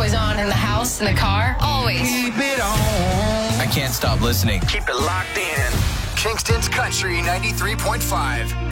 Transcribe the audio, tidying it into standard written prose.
always on in the house, in the car. Always. Keep it on. I can't stop listening. Keep it locked in. Kingston's Country 93.5.